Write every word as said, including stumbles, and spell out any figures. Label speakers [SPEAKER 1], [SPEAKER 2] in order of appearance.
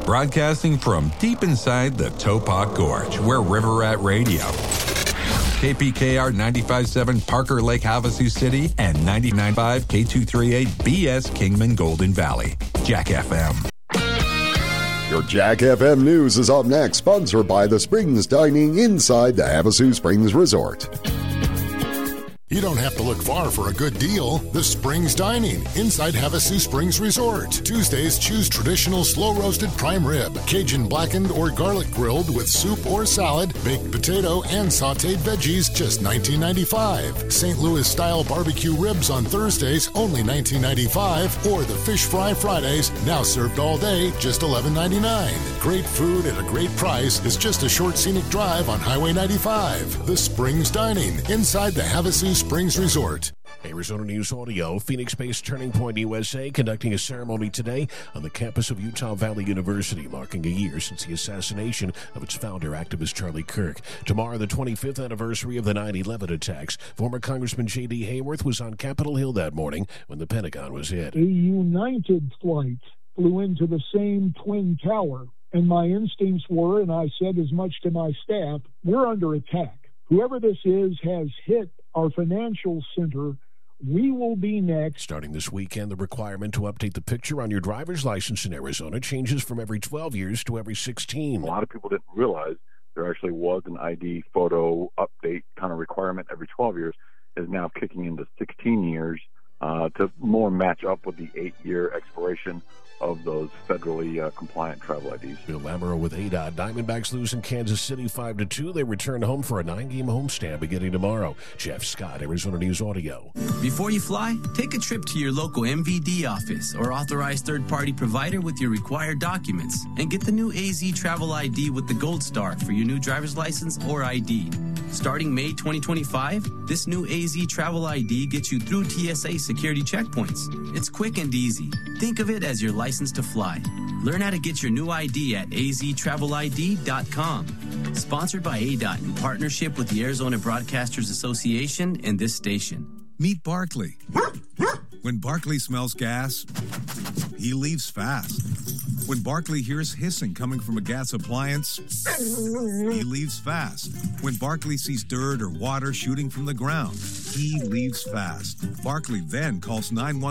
[SPEAKER 1] Broadcasting from deep inside the Topop Gorge, where River Rat Radio, K P K R ninety-five point seven Parker Lake, Havasu City, and ninety-nine point five K two thirty-eight B S Kingman Golden Valley. Jack F M.
[SPEAKER 2] Your Jack F M News is up next, sponsored by the Springs Dining inside the Havasu Springs Resort.
[SPEAKER 3] You don't have to look far for a good deal. The Springs Dining inside Havasu Springs Resort. Tuesdays, choose traditional slow-roasted prime rib, Cajun blackened or garlic grilled with soup or salad, baked potato, and sautéed veggies, just nineteen ninety-five. Saint Louis-style barbecue ribs on Thursdays, only nineteen ninety-five. Or the fish fry Fridays, now served all day, just eleven ninety-nine. Great food at a great price is just a short scenic drive on Highway ninety-five. The Springs Dining inside the Havasu Springs Resort.
[SPEAKER 4] Arizona News Audio, Phoenix-based Turning Point U S A, conducting a ceremony today on the campus of Utah Valley University, marking a year since the assassination of its founder, activist Charlie Kirk. Tomorrow, the twenty-fifth anniversary of the nine eleven attacks. Former Congressman J D. Hayworth was on Capitol Hill that morning when the Pentagon was hit.
[SPEAKER 5] A United flight flew into the same twin tower, and my instincts were, and I said as much to my staff, we're under attack. Whoever this is has hit our financial center. We will be next.
[SPEAKER 4] Starting this weekend, the requirement to update the picture on your driver's license in Arizona changes from every twelve years to every sixteen.
[SPEAKER 6] A lot of people didn't realize there actually was an I D photo update kind of requirement every twelve years, is now kicking into sixteen years uh, to more match up with the eight-year expiration of those federally uh, compliant travel I Ds.
[SPEAKER 4] Bill Lamoureux with A D O T. Diamondbacks lose in Kansas City five to two. They return home for a nine-game homestand beginning tomorrow. Jeff Scott, Arizona News Audio.
[SPEAKER 7] Before you fly, take a trip to your local M V D office or authorized third-party provider with your required documents and get the new A Z Travel I D with the Gold Star for your new driver's license or I D. Starting May twenty twenty-five, this new A Z Travel I D gets you through T S A security checkpoints. It's quick and easy. Think of it as your license to fly. Learn how to get your new I D at A Z travel I D dot com. Sponsored by A D O T in partnership with the Arizona Broadcasters Association and this station.
[SPEAKER 8] Meet Barkley. When Barkley smells gas, he leaves fast. When Barkley hears hissing coming from a gas appliance, he leaves fast. When Barkley sees dirt or water shooting from the ground, he leaves fast. Barkley then calls nine one one.